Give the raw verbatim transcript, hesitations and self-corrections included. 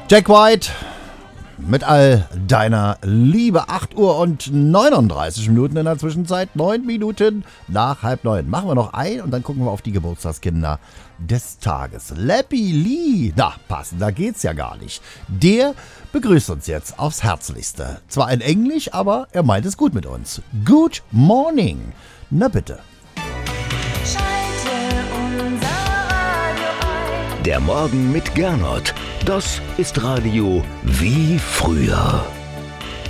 Jack White mit all deiner Liebe. acht Uhr und neununddreißig Minuten in der Zwischenzeit. neun Minuten nach halb neun. Machen wir noch ein und dann gucken wir auf die Geburtstagskinder des Tages. Lappy Lee, na, passender geht's ja gar nicht. Der begrüßt uns jetzt aufs Herzlichste. Zwar in Englisch, aber er meint es gut mit uns. Good morning. Na bitte. Der Morgen mit Gernot. Das ist Radio wie früher.